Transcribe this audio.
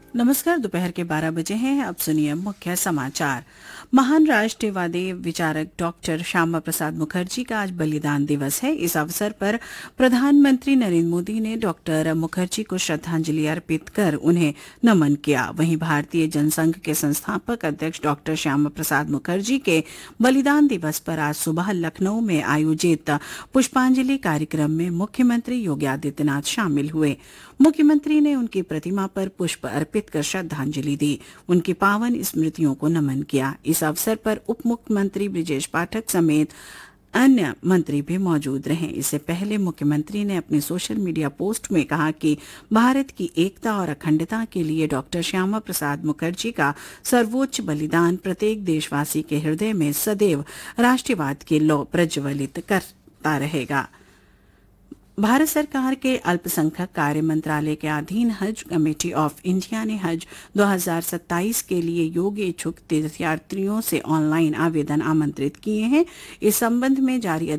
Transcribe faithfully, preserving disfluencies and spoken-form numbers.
नमस्कार। दोपहर के बारह बजे हैं। अब सुनिए मुख्य समाचार। महान राष्ट्रवादी विचारक डॉक्टर श्यामा प्रसाद मुखर्जी का आज बलिदान दिवस है। इस अवसर पर प्रधानमंत्री नरेंद्र मोदी ने डॉक्टर मुखर्जी को श्रद्धांजलि अर्पित कर उन्हें नमन किया। वहीं भारतीय जनसंघ के संस्थापक अध्यक्ष डॉक्टर श्यामा प्रसाद मुखर्जी के बलिदान दिवस पर आज सुबह लखनऊ में आयोजित पुष्पांजलि कार्यक्रम में मुख्यमंत्री योगी आदित्यनाथ शामिल हुए। मुख्यमंत्री ने उनकी प्रतिमा पर पुष्प अर्पित कर श्रद्धांजलि दी, उनकी पावन स्मृतियों को नमन किया। इस अवसर पर उप मुख्यमंत्री ब्रिजेश पाठक समेत अन्य मंत्री भी मौजूद रहे। इससे पहले मुख्यमंत्री ने अपने सोशल मीडिया पोस्ट में कहा कि भारत की एकता और अखंडता के लिए डॉक्टर श्यामा प्रसाद मुखर्जी का सर्वोच्च बलिदान प्रत्येक देशवासी के हृदय में सदैव राष्ट्रवाद की लौ प्रज्वलित करता रहेगा। भारत सरकार के अल्पसंख्यक कार्य मंत्रालय के अधीन हज कमेटी ऑफ इंडिया ने हज दो हज़ार सत्ताईस के लिए योग्य इच्छुक तीर्थयात्रियों से ऑनलाइन आवेदन आमंत्रित किए हैं। इस संबंध में जारी